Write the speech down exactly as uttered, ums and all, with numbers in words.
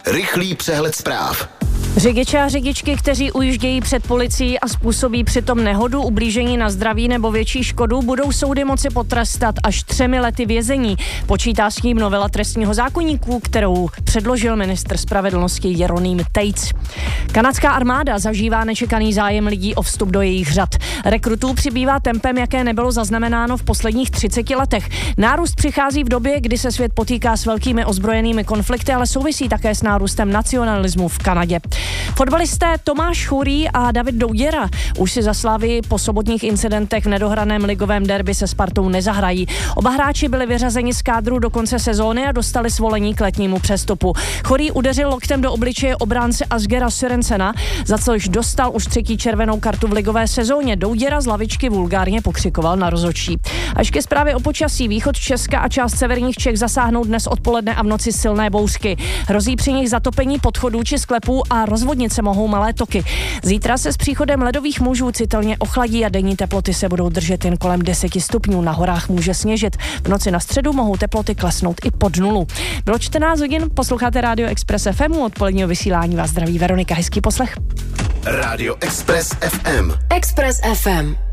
Rychlý přehled zpráv. Řidiče a řidičky, kteří ujíždějí před policií a způsobí přitom nehodu, ublížení na zdraví nebo větší škodu, budou soudy moci potrestat až třemi lety vězení. Počítá s tím novela trestního zákoníku, kterou předložil ministr spravedlnosti Jeroným Tejc. Kanadská armáda zažívá nečekaný zájem lidí o vstup do jejich řad. Rekrutů přibývá tempem, jaké nebylo zaznamenáno v posledních třiceti letech. Nárůst přichází v době, kdy se svět potýká s velkými ozbrojenými konflikty, ale souvisí také s nárůstem nacionalismu v Kanadě. Fotbalisté Tomáš Churý a David Douděra už si za Slavii po sobotních incidentech v nedohraném ligovém derby se Spartou nezahrají. Oba hráči byli vyřazeni z kádru do konce sezóny a dostali svolení k letnímu přestupu. Churý udeřil loktem do obličeje obránce Asgera Sørensena, za což dostal už třetí červenou kartu v ligové sezóně. Douděra z lavičky vulgárně pokřikoval na rozhodčí. Až ke zprávě o počasí, východ Česka a část severních Čech zasáhnou dnes odpoledne a v noci silné bouřky. Hrozí při nich zatopení podchodů či sklepů a rozvodnit se mohou malé toky. Zítra se s příchodem ledových mužů citelně ochladí a denní teploty se budou držet jen kolem deseti stupňů. Na horách může sněžit. V noci na středu mohou teploty klesnout i pod nulu. Bylo čtrnáct hodin, posloucháte Radio Express F M, u odpoledního vysílání vás zdraví Veronika, hezký poslech. Radio Express F M. Express F M.